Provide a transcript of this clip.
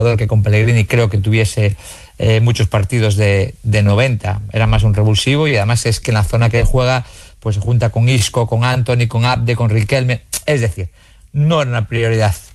que con Pellegrini creo que tuviese muchos partidos de 90. Era más un revulsivo, y además es que en la zona que juega pues se junta con Isco, con Antony, con Abde, con Riquelme. Es decir, no era una prioridad